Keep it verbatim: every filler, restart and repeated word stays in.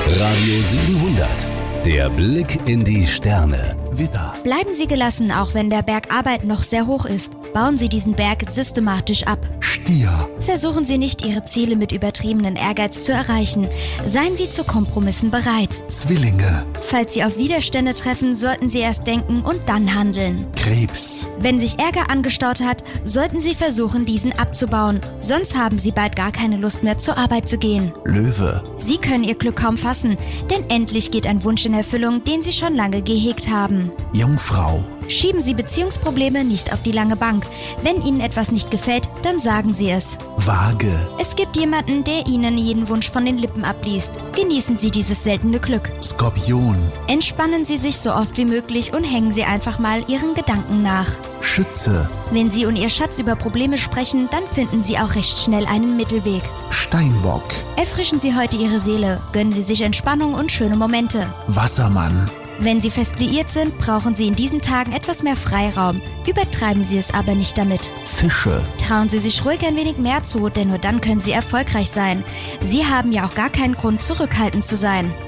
Radio siebenhundert. Der Blick in die Sterne. Widder. Bleiben Sie gelassen, auch wenn der Berg Arbeit noch sehr hoch ist. Bauen Sie diesen Berg systematisch ab. Stier. Versuchen Sie nicht, Ihre Ziele mit übertriebenen Ehrgeiz zu erreichen. Seien Sie zu Kompromissen bereit. Zwillinge. Falls Sie auf Widerstände treffen, sollten Sie erst denken und dann handeln. Krebs. Wenn sich Ärger angestaut hat, sollten Sie versuchen, diesen abzubauen. Sonst haben Sie bald gar keine Lust mehr, zur Arbeit zu gehen. Löwe. Sie können Ihr Glück kaum fassen, denn endlich geht ein Wunsch in Erfüllung, den Sie schon lange gehegt haben. Jungfrau. Schieben Sie Beziehungsprobleme nicht auf die lange Bank. Wenn Ihnen etwas nicht gefällt, dann sagen Sie es. Waage. Es gibt jemanden, der Ihnen jeden Wunsch von den Lippen abliest. Genießen Sie dieses seltene Glück. Skorpion. Entspannen Sie sich so oft wie möglich und hängen Sie einfach mal Ihren Gedanken nach. Schütze. Wenn Sie und Ihr Schatz über Probleme sprechen, dann finden Sie auch recht schnell einen Mittelweg. Steinbock. Erfrischen Sie heute Ihre Seele, gönnen Sie sich Entspannung und schöne Momente. Wassermann. Wenn Sie fest liiert sind, brauchen Sie in diesen Tagen etwas mehr Freiraum. Übertreiben Sie es aber nicht damit. Fische. Trauen Sie sich ruhig ein wenig mehr zu, denn nur dann können Sie erfolgreich sein. Sie haben ja auch gar keinen Grund, zurückhaltend zu sein.